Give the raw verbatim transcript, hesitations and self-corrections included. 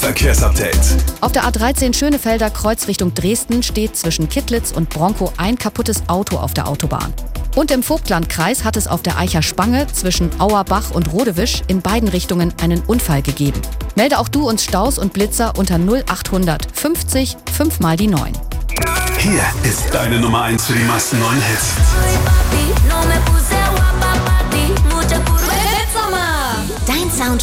Verkehrsupdate. Auf der A dreizehn Schönefelder Kreuz Richtung Dresden steht zwischen Kittlitz und Bronkow ein kaputtes Auto auf der Autobahn. Und im Vogtlandkreis hat es auf der Eicher Spange zwischen Auerbach und Rodewisch in beiden Richtungen einen Unfall gegeben. Melde auch du uns Staus und Blitzer unter null achthundert fünfzig fünf mal die neun. Hier ist deine Nummer eins für die meisten neuen Hits. Dein Soundtrack